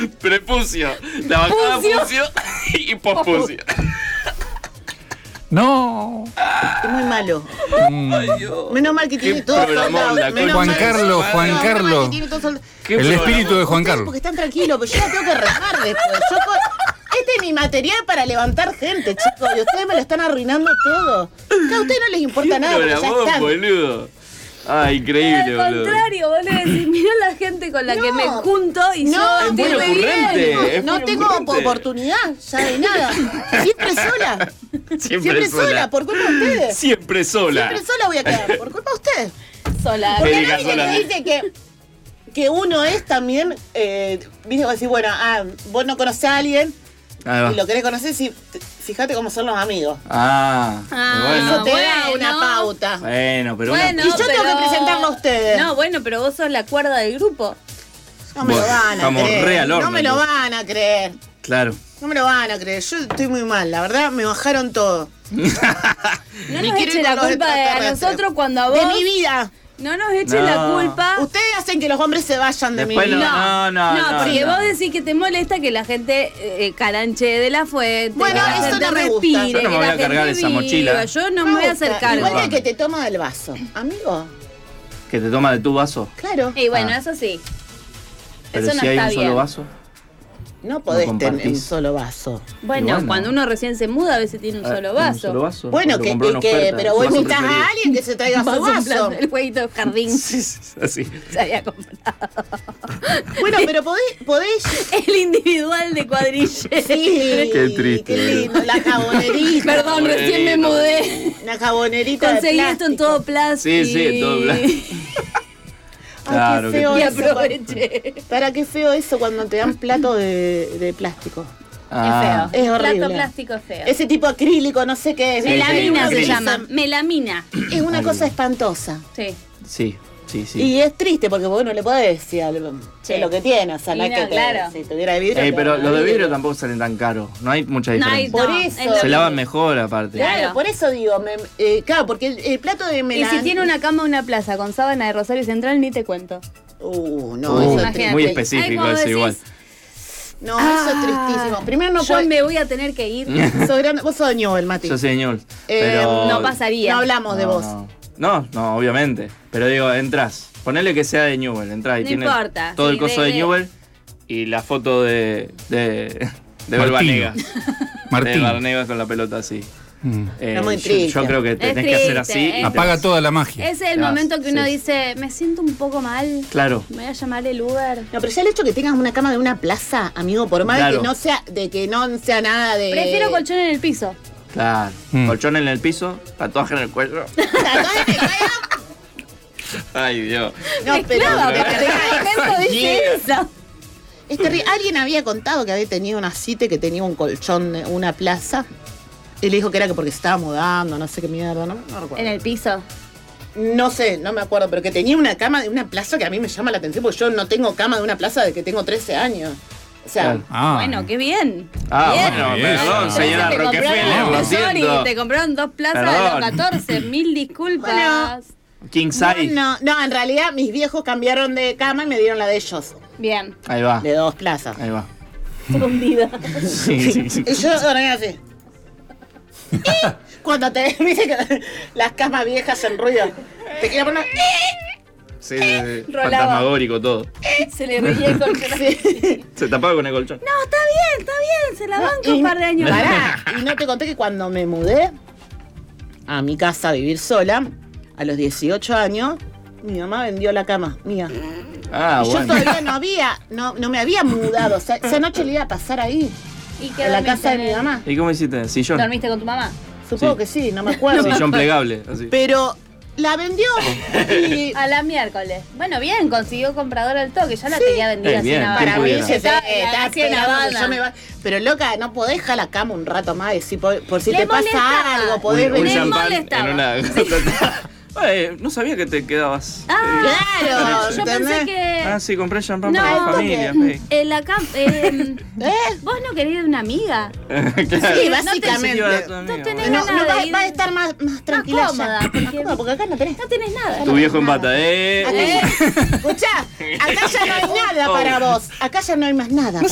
Prepucio. La bajada pucio y pospucio. No. Es muy malo. Ay, Dios. Menos mal que tiene Qué todo programón, la Menos Juan mal- Carlos, Juan menos mal que Carlos. tiene todo soldado. Qué El programa. espíritu de Juan Ustedes Carlos. porque están tranquilos, pero yo la tengo que remar después. Este es mi material para levantar gente, chicos, y ustedes me lo están arruinando todo. Que a ustedes no les importa nada, porque ya Programón, están. boludo. Ah, increíble, Al boludo. contrario, vos le decís, mirá la gente con la que No. me junto y No, yo es estoy muy muy ocurrente. bien. Es No muy tengo ocurrente. oportunidad, ya de nada. Siempre sola. Siempre sola, por culpa de ustedes. Siempre sola. Siempre sola voy a quedar, por culpa de ustedes. Sola. Porque Erika nadie sola. te dice que uno es también, viste, vos decís, bueno, vos no conocés a alguien Ahí va. y lo querés conocer, fíjate cómo son los amigos. Ah, Ah, Eso te da bueno. una pauta. bueno, pero Bueno, Y yo tengo que presentarlo a ustedes. No, bueno, pero vos sos la cuerda del grupo. No me lo Bueno, van a estamos creer. re al horno, No me lo entonces. van a creer. claro. No me lo van a creer. Yo estoy muy mal, la verdad, me bajaron todo. No Ni nos quiero eche ir la con los culpa a extraterrestres. nosotros cuando a vos. De mi vida. No nos eche No. la culpa. Ustedes hacen que los hombres se vayan de Después mi vida. no, porque no. vos decís que te molesta que la gente caranche de la fuente, Bueno, que la eso gente no me gusta. respire, Yo no me que voy la a cargar gente esa viva. mochila. Yo no me voy a hacer gusta. cargo. Igual que te toma del vaso. Amigo, Que te toma de tu vaso. claro. Y bueno, Ah. eso sí. Pero Eso no si hay está un bien. solo vaso. No podés No tener un compartís. solo vaso. Bueno, Bueno. cuando uno recién se muda, a veces tiene un solo Un vaso. solo vaso. Bueno, Lo que, compró en que- oferta, pero su vos vaso invitas preferido. a alguien que se traiga su Vaso en plan vaso. del jueguito de jardín Sí, sí, así. se había comprado. Bueno, pero podés. El individual de cuadrille. Sí, Qué triste, Qué lindo, la jabonerita. Perdón, recién me mudé. La jabonerita. Conseguí de esto en todo plástico. Sí, sí, en todo plástico. Ay, Claro, qué feo Y eso. aproveché. Para qué feo eso cuando te dan plato de plástico. Ah. Es feo. Es horrible. Plato plástico es feo. Ese tipo acrílico, no sé qué es. Sí, Melamina sí, se sí. llama. Melamina. Es una Algo. cosa espantosa. Sí. Sí, sí, sí. Y es triste porque vos no le podés decir Sí. es lo que tiene. O sea, no Y es no, que te, claro. si tuviera de vidrio. Pero te los de vidrio vidrio. tampoco salen tan caros. No hay mucha No hay- diferencia. Por no, eso. es lo Se que- lavan mejor aparte. Claro, Claro. por eso digo, claro, porque el plato de Y melanina. si tiene una cama de una plaza con sábana de Rosario Central, ni te cuento. No, Uh, eso es imagínate. triste. muy Ay, específico como eso decís, igual. No, eso es tristísimo. Primero no Yo puedes. me voy a tener que ir. Sos grande- vos sos de Newell, Mati. Yo soy señor. Pero No pasaría. No hablamos de vos. No, obviamente. Pero digo, entras. Ponele que sea de Newell. Entrás y No tiene importa, todo sí, el coso de- de Newell y la foto de Martino. Balvanegas. De Martín. Balvanegas con la pelota así. Mm. Es muy yo triste. creo que tenés que hacer así. triste, y es- Apaga toda la magia. Ese es el Ah, momento que uno sí. dice, me siento un poco mal. Claro. Me voy a llamar el Uber. No, pero ya el hecho que tengas una cama de una plaza, amigo, por más Claro. que no sea nada de. Prefiero colchón en el piso. Claro. Mm. Colchón en el piso, tatuaje en el cuello. Ay, Dios. No, pero. Claro, pero- pero en qué momento dice Yeah. eso. Es terrible. Alguien había contado que había tenido una cita que tenía un colchón de una plaza. Y le dijo que era que porque se estaba mudando, no sé qué mierda, no recuerdo. En el piso. No sé, no me acuerdo, pero que tenía una cama de una plaza que a mí me llama la atención porque yo no tengo cama de una plaza de que tengo 13 años. O sea, Claro. Ah, Bueno, qué bien. Ah, Bien. bueno, Bien. perdón, Entonces señora te compraron- Rockefeller, lo Sorry, siento. te compraron 2 plazas Perdón. de los 14. Mil disculpas. King size. no, en realidad mis viejos cambiaron de cama y me dieron la de ellos, Bien. Ahí va. de 2 plazas. Ahí va. Fundida. Sí, sí, sí. Y yo dormía así. Y cuando te viste que las camas viejas en ruido, te quería poner. Sí, sí, sí. Rolaba. Fantasmagórico todo. Se le reía el colchón. Sí. Se tapaba con el colchón. No, está bien. Se la banca un par de años. Pará, y no te conté que cuando me mudé a mi casa a vivir sola, a los 18 años, mi mamá vendió la cama mía. Ah, Y yo bueno. todavía no me había mudado. O sea, esa noche le iba a pasar ahí, ¿Y qué en la dormiste? casa de mi mamá. ¿Y cómo hiciste? Sillón. ¿Dormiste con tu mamá? Supongo Sí. que sí, no me acuerdo. Sillón plegable, así. Pero la vendió y A la miércoles. Bueno, bien, consiguió comprador al toque. Ya la tenía vendida bien, así en ¿quién para mí pudiera? se Está está así en esperando que Habana. yo me va- Pero loca, no podés dejar la cama un rato más y si por si Le te pasa molestaba. algo, podés un Le venir. champán molestaba. en una... Ay, no sabía que te quedabas. Claro, yo pensé ¿entendés? que... Ah, sí, compré champán No, para la familia. sí. ¿Vos no querés de una amiga? Claro. Sí, No básicamente. No tenés No, ganas va, de ir. va a estar más tranquila cómoda, ya. porque- Más cómoda, porque acá no tenés. No tenés nada. Tu viejo en bata, Escuchá, acá ya no hay nada para vos. Acá ya no hay más nada.